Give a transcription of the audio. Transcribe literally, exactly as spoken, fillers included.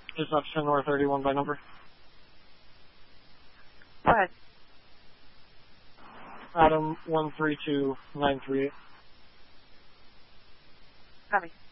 Dispatch ten North thirty-one by number. Go ahead. Adam one three two nine three eight. Copy.